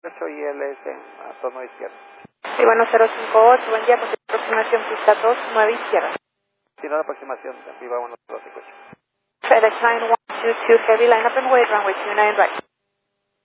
y él es en tono izquierdo. Sí, bueno, 058, buen día, aproximación pista 2, 9 izquierda. Tiene una aproximación, viva 1, 2, 5. FedEx 912 Heavy, line up and wait, runway 29 right.